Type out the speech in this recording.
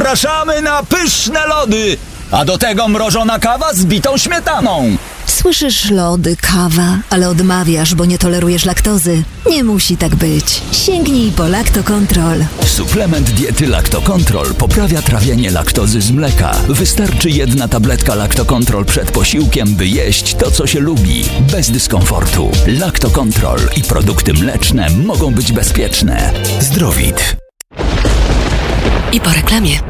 zapraszamy na pyszne lody! A do tego mrożona kawa z bitą śmietaną. Słyszysz, lody, kawa, ale odmawiasz, bo nie tolerujesz laktozy. Nie musi tak być. Sięgnij po Lactocontrol. Suplement diety Lactocontrol poprawia trawienie laktozy z mleka. Wystarczy 1 tabletka Lactocontrol przed posiłkiem, by jeść to, co się lubi, bez dyskomfortu. Lactocontrol i produkty mleczne mogą być bezpieczne. Zdrowit. I po reklamie.